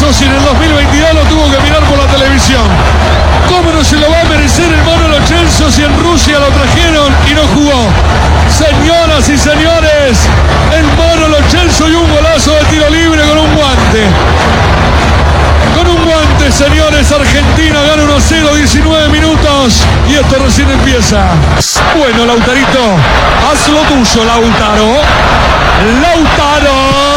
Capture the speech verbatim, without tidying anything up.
si en el dos mil veintidós lo tuvo que mirar por la televisión? ¿Cómo no se lo va a merecer el mono Lo Celso si en Rusia lo trajeron y no jugó? Señoras y señores, el mono Lo Celso y un golazo de tiro libre con un guante. Con un guante, señores, Argentina gana uno a cero, diecinueve minutos y esto recién empieza. Bueno, Lautarito, haz lo tuyo, Lautaro. Lautaro.